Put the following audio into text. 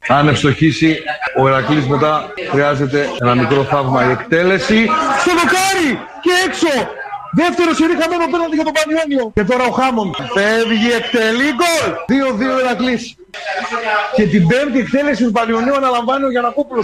Αν ευστοχίσει ο Ηρακλής μετά χρειάζεται ένα μικρό θαύμα η εκτέλεση. Στο δοκάρι και έξω. Δεύτερο σερί χαμένο πέναντι για τον Πανιόνιο. Και τώρα ο Χάμον φεύγει, εκτελεί γκολ. 2-2 Ηρακλής. Και την πέμπτη εκτέλεση του Πανιονίου αναλαμβάνει ο Γιαννακόπουλος.